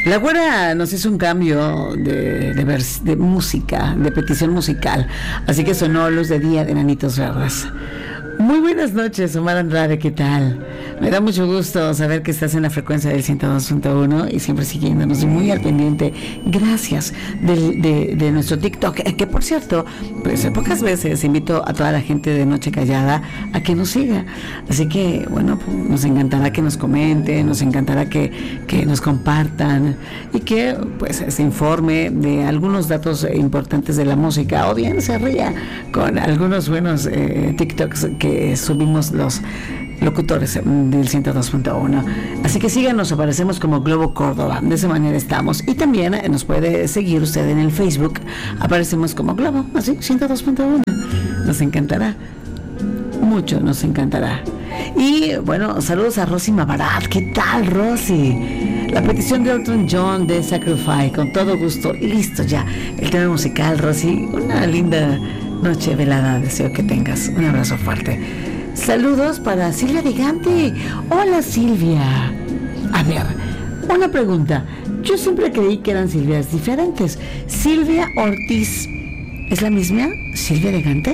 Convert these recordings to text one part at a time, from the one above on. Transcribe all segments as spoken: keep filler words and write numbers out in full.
La güera nos hizo un cambio de, de, vers, de música, de petición musical. Así que sonó Luz de Día de Enanitos Verdes. Muy buenas noches, Omar Andrade, ¿qué tal? Me da mucho gusto saber que estás en la frecuencia del ciento dos punto uno y siempre siguiéndonos, muy al pendiente. Gracias de, de, de nuestro TikTok, que por cierto, pues pocas veces invito a toda la gente de Noche Callada a que nos siga. Así que, bueno, pues, nos encantará que nos comenten, nos encantará que, que nos compartan y que pues se informe de algunos datos importantes de la música, o bien se ría con algunos buenos eh, TikToks que subimos los locutores del ciento dos punto uno. Así que síganos, aparecemos como Globo Córdoba, de esa manera estamos. Y también nos puede seguir usted en el Facebook, aparecemos como Globo, así, ciento dos punto uno. Nos encantará, mucho nos encantará. Y bueno, saludos a Rosy Mabarat. ¿Qué tal, Rosy? La petición de Elton John de Sacrifice, con todo gusto. Listo ya, el tema musical, Rosy. Una linda noche velada, deseo que tengas. Un abrazo fuerte. Saludos para Silvia de Gante. Hola, Silvia. A ver, una pregunta. Yo siempre creí que eran Silvias diferentes. Silvia Ortiz, ¿es la misma Silvia de Gante?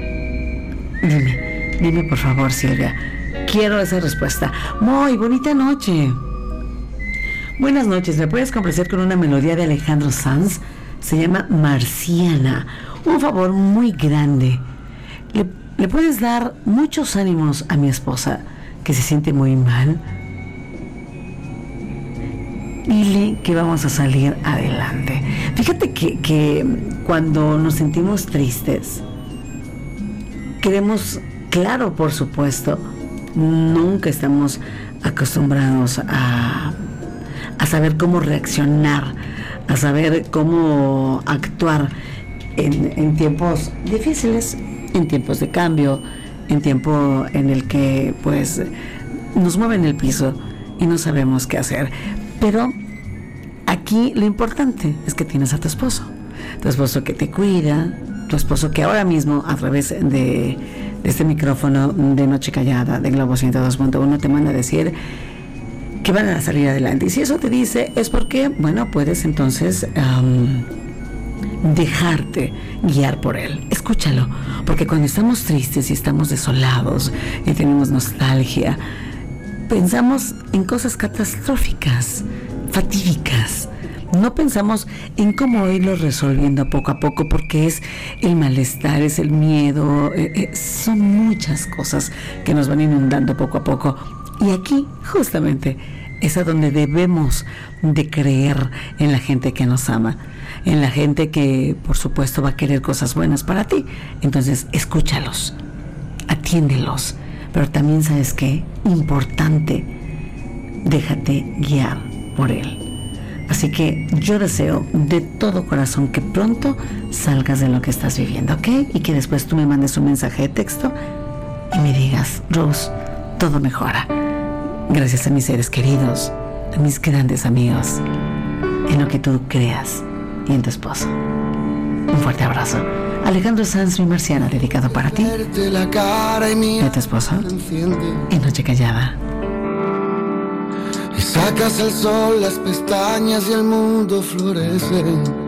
Dime, dime por favor, Silvia. Quiero esa respuesta. Muy bonita noche. Buenas noches. ¿Me puedes complacer con una melodía de Alejandro Sanz? Se llama Marciana. Un favor muy grande. Le, le puedes dar muchos ánimos a mi esposa, que se siente muy mal. Dile que vamos a salir adelante. Fíjate que, que cuando nos sentimos tristes, queremos, claro, por supuesto, nunca estamos acostumbrados a, a saber cómo reaccionar, a saber cómo actuar en, en tiempos difíciles, en tiempos de cambio, en tiempo en el que pues nos mueven el piso y no sabemos qué hacer. Pero aquí lo importante es que tienes a tu esposo, tu esposo que te cuida, tu esposo que ahora mismo a través de, de este micrófono de Noche Callada de Globo ciento dos punto uno te manda a decir que van a salir adelante. Y si eso te dice es porque, bueno, puedes entonces um, dejarte guiar por él. Escúchalo, porque cuando estamos tristes y estamos desolados y tenemos nostalgia, pensamos en cosas catastróficas, fatídicas. No pensamos en cómo irlo resolviendo poco a poco, porque es el malestar, es el miedo, eh, eh, son muchas cosas que nos van inundando poco a poco. Y aquí, justamente, es a donde debemos de creer en la gente que nos ama, en la gente que, por supuesto, va a querer cosas buenas para ti. Entonces, escúchalos, atiéndelos, pero también, ¿sabes qué? Importante, déjate guiar por él. Así que yo deseo de todo corazón que pronto salgas de lo que estás viviendo, ¿ok? Y que después tú me mandes un mensaje de texto y me digas, Rose, todo mejora. Gracias a mis seres queridos, a mis grandes amigos, en lo que tú creas y en tu esposo. Un fuerte abrazo. Alejandro Sanz, mi Marciana, dedicado para ti, de tu esposo, en Noche Callada. Y sacas el sol, las pestañas y el mundo florece.